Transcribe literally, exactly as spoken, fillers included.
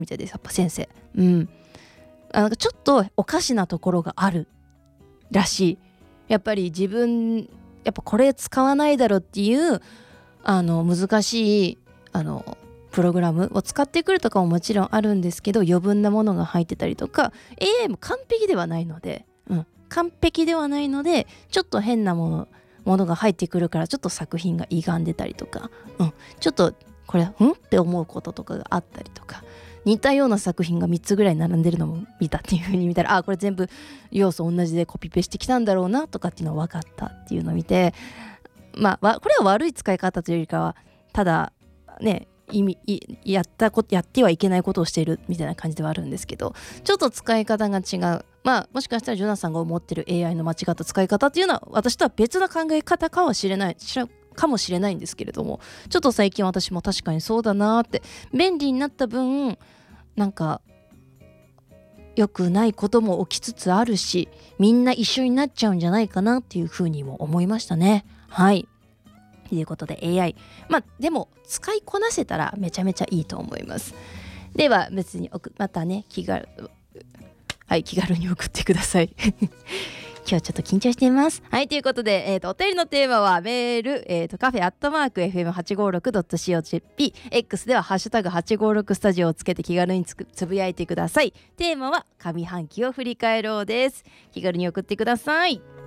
みたいです。やっぱ先生、うん、あのちょっとおかしなところがあるらしい。やっぱり自分やっぱこれ使わないだろうっていうあの難しいあのプログラムを使ってくるとかももちろんあるんですけど、余分なものが入ってたりとか エーアイ も完璧ではないので、うん、完璧ではないのでちょっと変なものものが入ってくるからちょっと作品が歪んでたりとか、うん、ちょっとこれんって思うこととかがあったりとか、似たような作品がみっつぐらい並んでるのも見たっていう風に見たら、あこれ全部要素同じでコピペしてきたんだろうなとかっていうのは分かったっていうのを見て、まあこれは悪い使い方というよりかはただね意味やったことやってはいけないことをしているみたいな感じではあるんですけど、ちょっと使い方が違う。まあもしかしたらジョナさんが思ってる エーアイ の間違った使い方っていうのは私とは別な考え方かもしれないかもしれないんですけれども、ちょっと最近私も確かにそうだなって、便利になった分なんか良くないことも起きつつあるし、みんな一緒になっちゃうんじゃないかなっていうふうにも思いましたね。はいということで エーアイ、 まあでも使いこなせたらめちゃめちゃいいと思います。では別にまたね気軽はい気軽に送ってください今日はちょっと緊張しています。はいということで、えー、とお便りのテーマはメール、えー、とカフェアットマーク エフエムはちごろくドットシーオージェーピー X ではハッシュタグはちごろくスタジオをつけて気軽につ, つぶやいてください。テーマは上半期を振り返ろうです。気軽に送ってください。